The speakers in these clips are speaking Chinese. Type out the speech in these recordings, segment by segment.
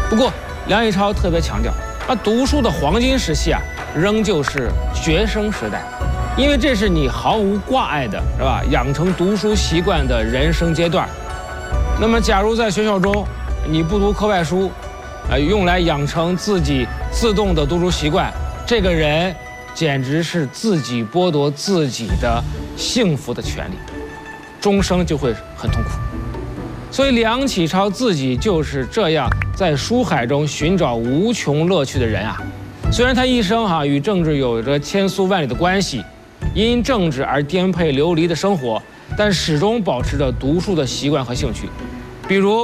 不过梁启超特别强调，读书的黄金时期仍旧是学生时代，因为这是你毫无挂碍的，是吧？养成读书习惯的人生阶段。那么，假如在学校中你不读课外书，用来养成自己自动的读书习惯，这个人简直是自己剥夺自己的幸福的权利，终生就会很痛苦。所以梁启超自己就是这样在书海中寻找无穷乐趣的人啊。虽然他一生与政治有着千丝万缕的关系，因政治而颠沛流离的生活，但始终保持着读书的习惯和兴趣。比如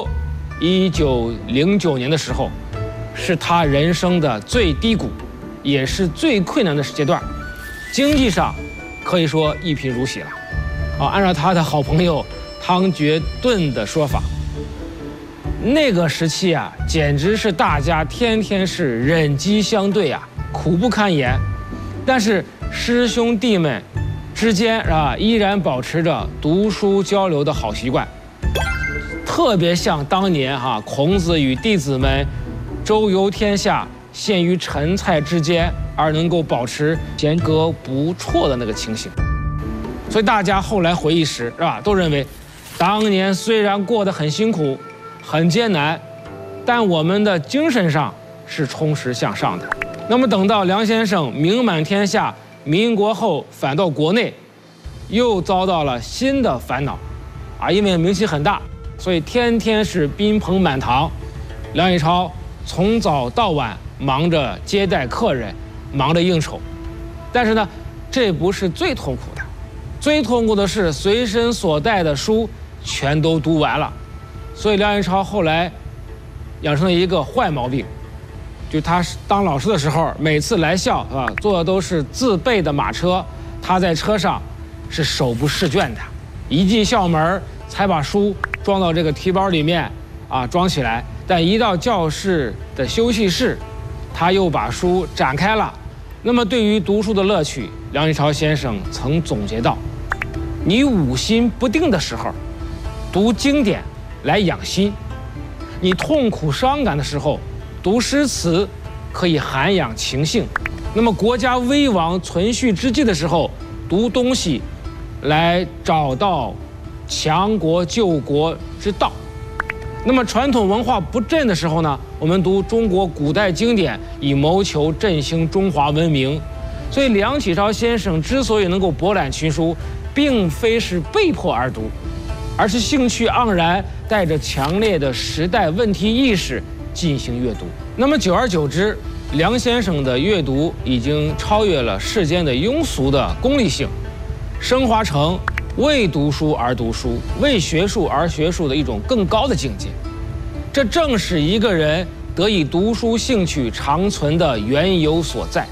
1909年的时候，是他人生的最低谷，也是最困难的阶段，经济上可以说一贫如洗了。按照他的好朋友汤觉顿的说法，那个时期简直是大家天天是忍饥相对苦不堪言。但是师兄弟们之间依然保持着读书交流的好习惯，特别像当年孔子与弟子们周游天下，陷于陈蔡之间而能够保持间隔不辍的那个情形。所以大家后来回忆时都认为，当年虽然过得很辛苦很艰难，但我们的精神上是充实向上的。那么等到梁先生名满天下，民国后返到国内，又遭到了新的烦恼因为名气很大，所以天天是宾朋满堂。梁启超从早到晚忙着接待客人，忙着应酬。但是呢，这不是最痛苦的，最痛苦的是随身所带的书全都读完了。所以梁启超后来养成了一个坏毛病，就他当老师的时候，每次来校坐的都是自备的马车，他在车上是手不释卷的，一进校门才把书装到这个提包里面装起来。但一到教室的休息室，他又把书展开了。那么对于读书的乐趣，梁启超先生曾总结到，你五心不定的时候读经典来养心，你痛苦伤感的时候读诗词可以涵养情性，那么国家危亡存续之际的时候读东西来找到强国救国之道。那么传统文化不振的时候呢，我们读中国古代经典，以谋求振兴中华文明。所以梁启超先生之所以能够博览群书，并非是被迫而读，而是兴趣盎然，带着强烈的时代问题意识进行阅读。那么久而久之，梁先生的阅读已经超越了世间的庸俗的功利性，升华成为读书而读书，为学术而学术的一种更高的境界。这正是一个人得以读书兴趣长存的缘由所在。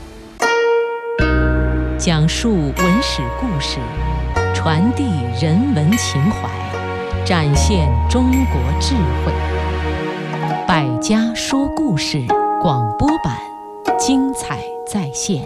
讲述文史故事，传递人文情怀，展现中国智慧。百家说故事广播版，精彩再现。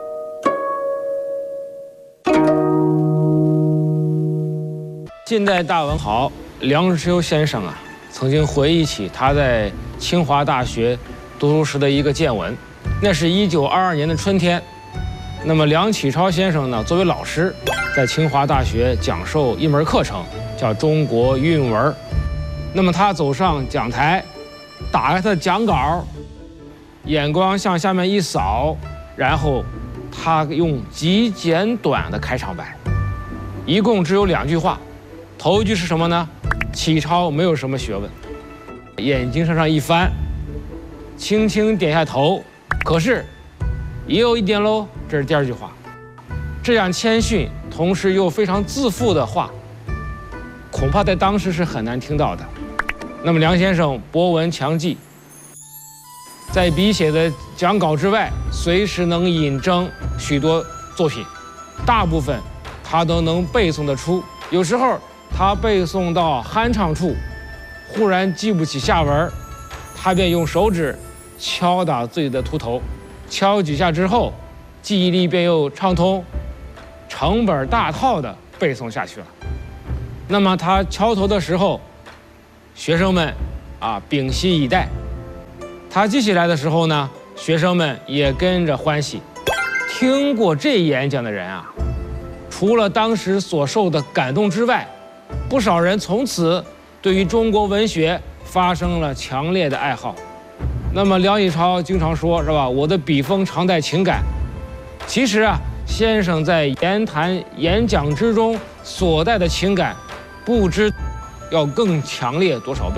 近代大文豪梁实秋先生曾经回忆起他在清华大学读书时的一个见闻。那是1922年的春天，那么梁启超先生呢，作为老师，在清华大学讲授一门课程，叫中国韵文。那么他走上讲台，打开他的讲稿，眼光向下面一扫，然后他用极简短的开场白，一共只有2句话。头一句是什么呢？启超没有什么学问。眼睛向上一翻，轻轻点下头，可是也有一点喽。这是第2句话。这样谦逊同时又非常自负的话，恐怕在当时是很难听到的。那么梁先生博闻强记，在笔写的讲稿之外，随时能引证许多作品，大部分他都能背诵得出。有时候他背诵到酣畅处，忽然记不起下文，他便用手指敲打自己的秃头，敲几下之后，记忆力便又畅通，成本大套的背诵下去了。那么他敲头的时候，学生们屏息以待， 他记起来的时候呢，学生们也跟着欢喜。听过这演讲的人啊，除了当时所受的感动之外，不少人从此对于中国文学发生了强烈的爱好。那么梁启超经常说，是吧？我的笔锋常带情感。其实啊，先生在言谈演讲之中所带的情感，不知要更强烈多少倍。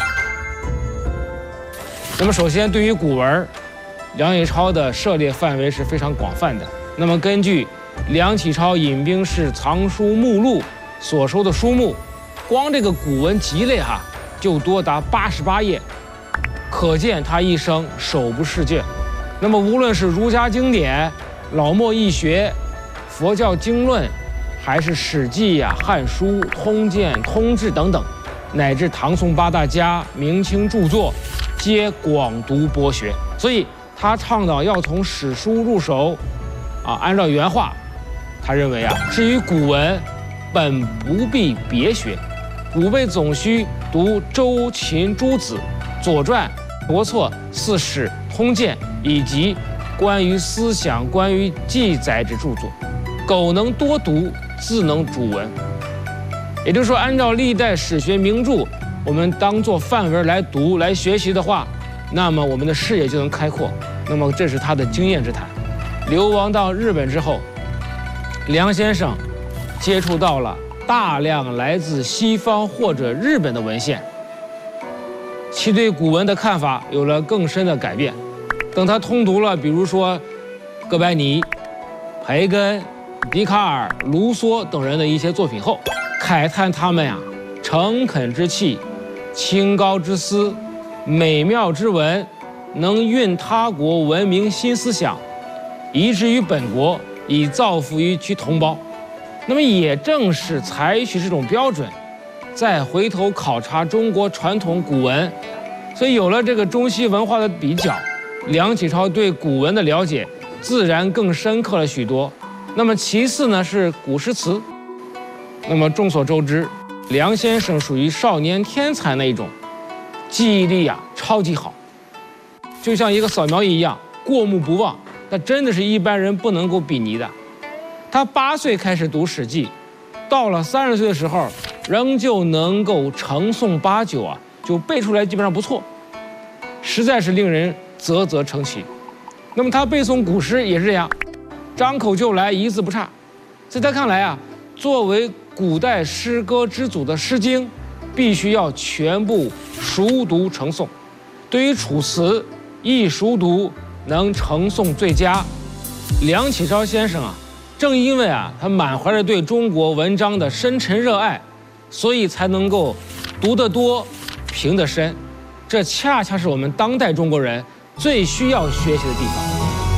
那么首先对于古文，梁启超的涉猎范围是非常广泛的。那么根据梁启超引兵式藏书目录所收的书目，光这个古文集类就多达88页，可见他一生手不释卷。那么无论是儒家经典、老墨易学、佛教经论，还是史记汉书、通鉴、通志等等，乃至唐宋八大家、明清著作，皆广读博学。所以他倡导要从史书入手，按照原话，他认为至于古文，本不必别学，吾辈总需读周秦诸子、左传、国策、四史、通鉴以及关于思想、关于记载之著作，苟能多读，自能主文。也就是说，按照历代史学名著，我们当做范文来读、来学习的话，那么我们的视野就能开阔。那么这是他的经验之谈。流亡到日本之后，梁先生接触到了大量来自西方或者日本的文献，其对古文的看法有了更深的改变。等他通读了比如说哥白尼、培根、笛卡尔、卢梭等人的一些作品后，慨叹他们诚恳之气、清高之思、美妙之文，能运他国文明新思想，移之于本国，以造福于其同胞。那么也正是采取这种标准，再回头考察中国传统古文，所以有了这个中西文化的比较，梁启超对古文的了解自然更深刻了许多。那么其次呢是古诗词。那么众所周知，梁先生属于少年天才那一种，记忆力超级好，就像一个扫描仪一样，过目不忘，那真的是一般人不能够比拟的。他8岁开始读《史记》，到了30岁的时候，仍旧能够成诵8九就背出来，基本上不错，实在是令人啧啧称奇。那么他背诵古诗也是这样，张口就来，一字不差。在他看来作为古代诗歌之祖的《诗经》，必须要全部熟读成诵。对于《楚辞》，亦熟读，能成诵最佳。梁启超先生正因为他满怀着对中国文章的深沉热爱，所以才能够读得多，评得深。这恰恰是我们当代中国人最需要学习的地方。